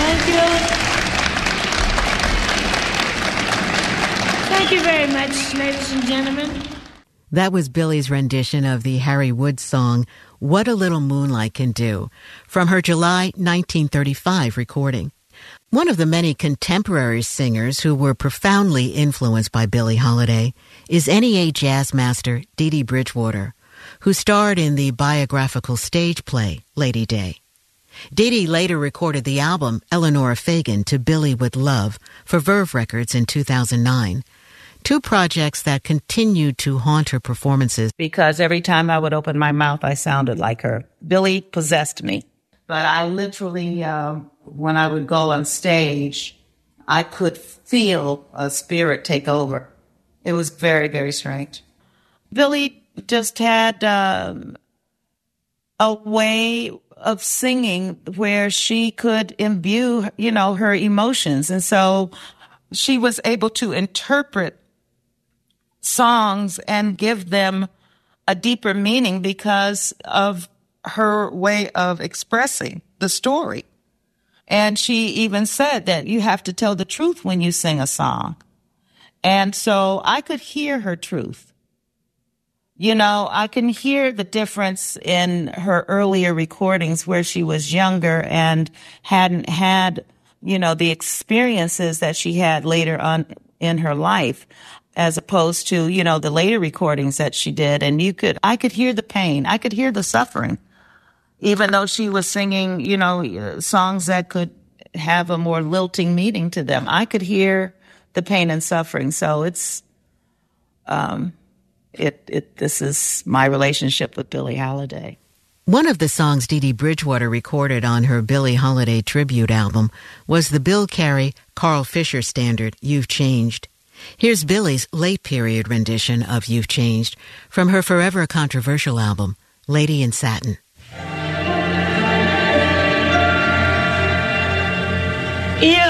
Thank you. Thank you very much, ladies and gentlemen. That was Billie's rendition of the Harry Woods song, What a Little Moonlight Can Do, from her July 1935 recording. One of the many contemporary singers who were profoundly influenced by Billie Holiday is NEA jazz master Dee Dee Bridgewater, who starred in the biographical stage play Lady Day. Dee Dee later recorded the album Eleanora Fagan to Billie with Love for Verve Records in 2009, two projects that continued to haunt her performances. Because every time I would open my mouth, I sounded like her. Billie possessed me. But I literally, when I would go on stage, I could feel a spirit take over. It was very, very strange. Billie just had a way of singing where she could imbue, her emotions. And so she was able to interpret songs and give them a deeper meaning because of her way of expressing the story. And she even said that you have to tell the truth when you sing a song. And so I could hear her truth. I can hear the difference in her earlier recordings where she was younger and hadn't had, the experiences that she had later on in her life, as opposed to, the later recordings that she did. And I could hear the pain. I could hear the suffering, even though she was singing, songs that could have a more lilting meaning to them. I could hear the pain and suffering. So it's, this is my relationship with Billie Holiday. One of the songs Dee Dee Bridgewater recorded on her Billie Holiday tribute album was the Bill Carey, Carl Fisher standard, You've Changed. Here's Billie's late-period rendition of You've Changed from her forever controversial album, Lady in Satin. Yeah.